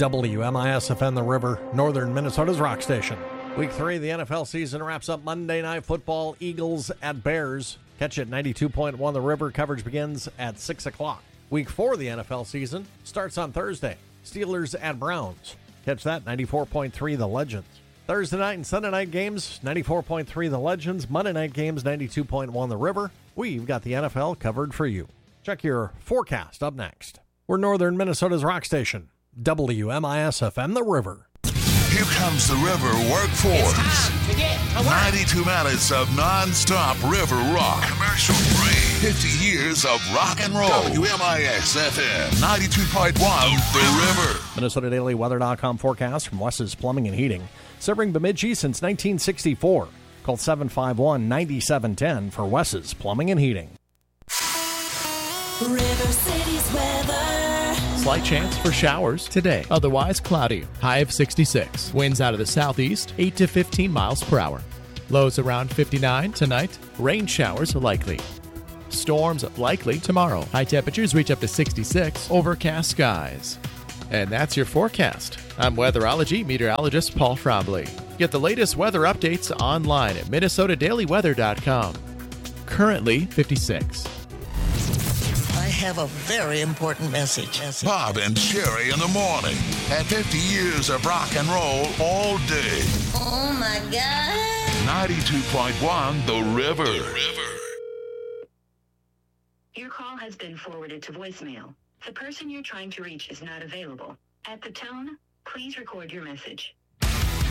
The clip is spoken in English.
WMIS-FM The River, northern Minnesota's rock station. Week 3 of the NFL season wraps up Monday Night Football, Eagles at Bears. Catch it 92.1 The River. Coverage begins at 6 o'clock. Week 4 of the NFL season starts on Thursday. Steelers at Browns. Catch that 94.3 The Legends. Thursday night and Sunday night games, 94.3 The Legends. Monday night games, 92.1 The River. We've got the NFL covered for you. Check your forecast up next. We're northern Minnesota's rock station, WMIS-FM The River. Here comes the River Workforce. It's time to get to work. 92 minutes of non-stop river rock. Commercial free. 50 years of rock and roll. WMIS-FM 92.1 The River. MinnesotaDailyWeather.com forecast from Wes's Plumbing and Heating. Serving Bemidji since 1964. Call 751-9710 for Wes's Plumbing and Heating. River City's weather. Slight chance for showers today. Otherwise cloudy. High of 66. Winds out of the southeast, 8 to 15 miles per hour. Lows around 59 tonight. Rain showers likely. Storms likely tomorrow. High temperatures reach up to 66. Overcast skies. And that's your forecast. I'm weatherology meteorologist Paul Frombley. Get the latest weather updates online at MinnesotaDailyWeather.com. Currently 56. I have a very important message. Bob and Sherry in the morning. At 50 years of rock and roll all day. Oh my God. 92.1 The River. Your call has been forwarded to voicemail. The person you're trying to reach is not available. At the tone, please record your message.